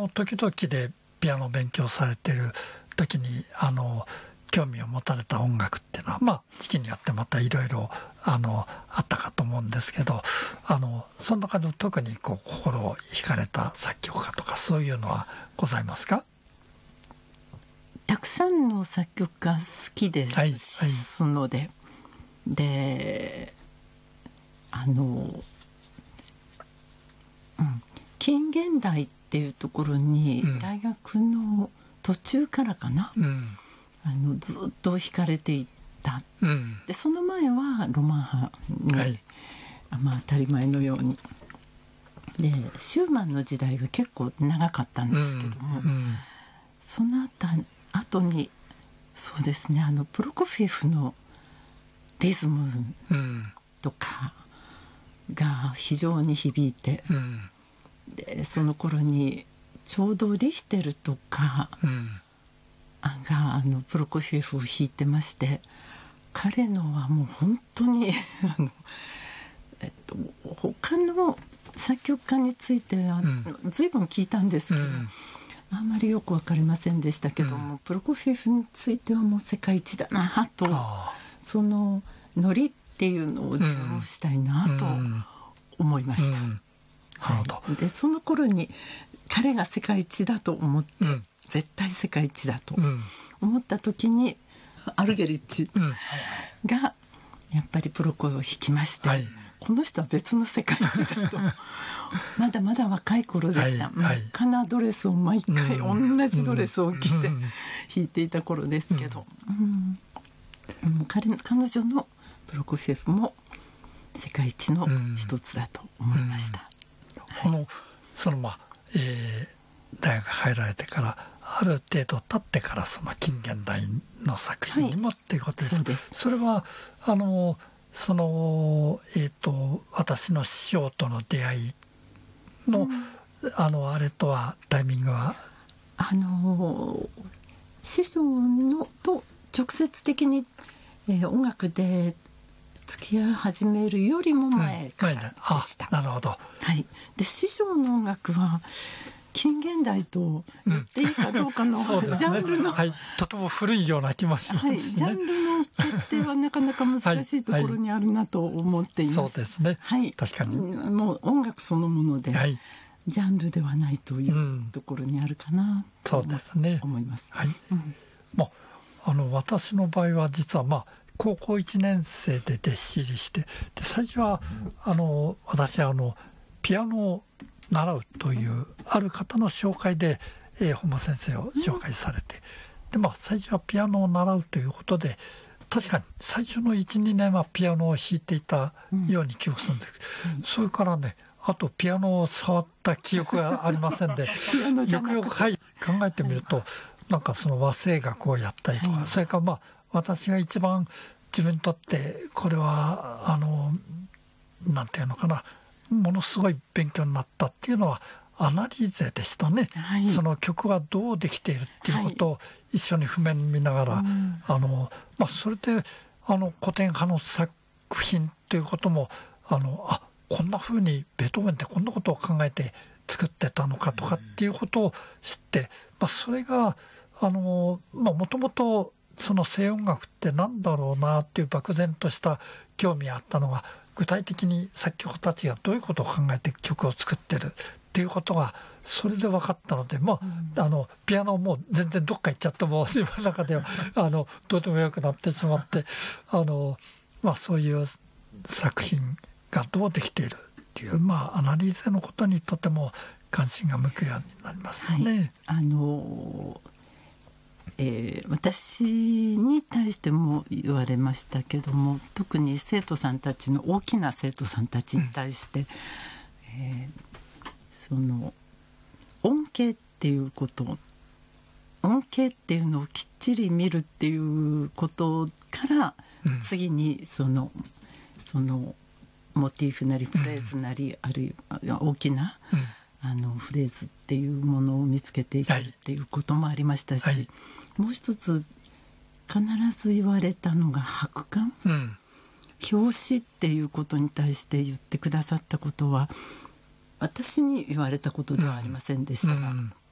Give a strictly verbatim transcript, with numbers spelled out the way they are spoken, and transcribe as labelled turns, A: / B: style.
A: の時々でピアノを勉強されてる時にあの興味を持たれた音楽っていうのは、まあ時期によってまたいろいろあのあったかと思うんですけど、あのその中で特にこう心を惹かれた作曲家とかそういうのはございますか？
B: たくさんの作曲家好きです
A: はいはい
B: ので、であの、うん、近現代っていうところに
A: うん
B: 大学の途中からかな、
A: うん
B: あのずっと惹かれていった
A: うん
B: で、その前はロマン派に、
A: はい
B: まあ、当たり前のようにでシューマンの時代が結構長かったんですけども、
A: うんうん
B: その後後にそうですね、あのプロコフィエフのリズム
A: うん
B: とかが非常に響いて、
A: うん
B: でその頃にちょうどリヒテルとか
A: うん
B: があのプロコフィエフを弾いてまして、彼のはもう本当にあの、えっと、他の作曲家については、うん、随分聞いたんですけど、うん、あんまりよく分かりませんでしたけども、うん、プロコフィエフについてはもう世界一だなと、そのノリっていうのを自分したいなと思いました。
A: うんうん、なるほど。
B: はい、でその頃に彼が世界一だと思って、うん、絶対世界一だと思った時に、うん、アルゲリッチがやっぱりプロコを弾きまして、はい、この人は別の世界一だとまだまだ若い頃でした、はい、真っ赤なドレスを毎回同じドレスを着て弾いていた頃ですけど、うんうん、彼, 彼女のプロコフィエフも世界一の一つだと思いました。
A: このそのまあ、えー、大学入られてからある程度経ってからその近現代の作品にも、はい、っていうことです。そうです。それはあのそのえっ、ー、と私の師匠との出会いの、うん、あのあれとはタイミングは
B: あの師匠のと直接的に、えー、音楽で付き合い始めるよりも前からでした。
A: うん、なるほど。
B: はい。で師匠の音楽は近現代と言っていいかどうかの、うん、ね、ジャンルの、
A: はい、とても古いような気もしますね。はい、
B: ジャンルの決定はなかなか難しいところにあるなと思っています。
A: はいはい、そうですね。
B: はい、確かにもう音楽そのもので、はい、ジャンルではないというところにあるかなと思います。うん、そうですね。思います。
A: はい。うん、まああの私の場合は実はまあ高校いちねん生で弟子入りして、で最初はあの私はあのピアノを習うというある方の紹介で、えー、本間先生を紹介されて、で、まあ、最初はピアノを習うということで確かに最初の いちにねんはピアノを弾いていたように記憶するんですけど、うん、それからねあとピアノを触った記憶がありませんでよくよく、はい、考えてみると、はい、なんかその和声楽をやったりとか、はい、それからまあ私が一番自分にとってこれはあのなんていうのかな、ものすごい勉強になったっていうのはアナリーゼでしたね。はい、その曲がどうできているっていうことを一緒に譜面見ながら、はい、あのまあ、それであの古典派の作品ということもあのあこんな風にベートーベンってこんなことを考えて作ってたのかとかっていうことを知って、まあ、それがあのもともとその西洋音楽ってなんだろうなっていう漠然とした興味があったのが、具体的に作曲家たちがどういうことを考えて曲を作ってるっていうことがそれで分かったので、もう、うん、あのピアノも全然どっか行っちゃっても自分の中ではあのどうでもよくなってしまってあの、まあ、そういう作品がどうできているっていう、まあ、アナリーゼのことにとても関心が向くようになりますね。はい、
B: あのえー、私に対しても言われましたけども、特に生徒さんたちの大きな生徒さんたちに対して、うん、えー、その音形っていうこと音形っていうのをきっちり見るっていうことから、うん、次にそのそのモチーフなりフレーズなり、うん、あるいは大きな、うん、あのフレーズっていうものを見つけていくっていうこともありましたし、はいはい、もう一つ必ず言われたのが拍感、うん、表紙っていうことに対して言ってくださったことは私に言われたことではありませんでしたが、うんうん、